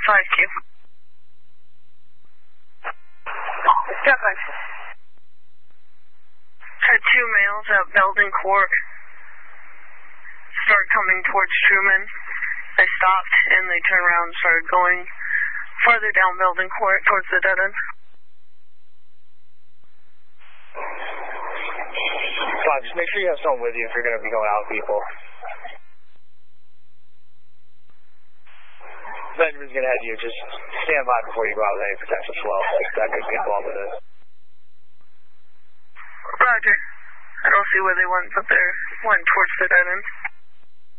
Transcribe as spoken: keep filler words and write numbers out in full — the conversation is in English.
five Q. Seven. Had two males at Belden Court start coming towards Truman. They stopped and they turned around and started going farther down Belden Court towards the dead end. Fine, just make sure you have someone with you if you're going to be going out with people. Benjamin's going to have you just stand by before you go out with any potential swell. That could be involved with it. Roger. I don't see where they went, but they went towards the dead end.